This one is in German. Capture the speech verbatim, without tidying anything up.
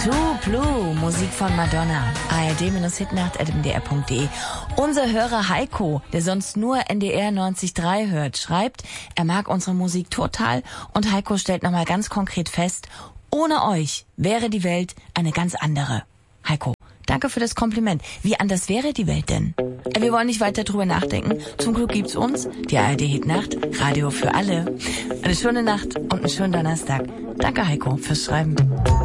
Blue, Musik von Madonna. A R D-Hitnacht at m d r punkt d e. Unser Hörer Heiko, der sonst nur N D R neunzig Komma drei hört, schreibt, er mag unsere Musik total und Heiko stellt nochmal ganz konkret fest, ohne euch wäre die Welt eine ganz andere. Heiko, danke für das Kompliment. Wie anders wäre die Welt denn? Wir wollen nicht weiter drüber nachdenken. Zum Glück gibt's uns, die A R D-Hitnacht, Radio für alle. Eine schöne Nacht und einen schönen Donnerstag. Danke Heiko fürs Schreiben.